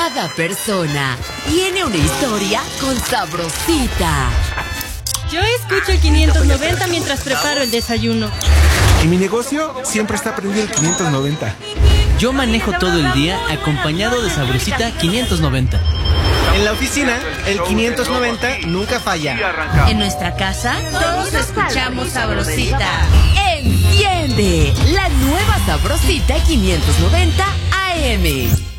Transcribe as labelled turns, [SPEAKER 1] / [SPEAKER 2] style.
[SPEAKER 1] Cada persona tiene una historia con Sabrosita.
[SPEAKER 2] Yo escucho el 590 mientras preparo el desayuno.
[SPEAKER 3] En mi negocio siempre está prendido el 590.
[SPEAKER 4] Yo manejo todo el día acompañado de Sabrosita 590.
[SPEAKER 5] En la oficina, el 590 nunca falla.
[SPEAKER 2] En nuestra casa, todos escuchamos Sabrosita.
[SPEAKER 1] Enciende la nueva Sabrosita 590 AM.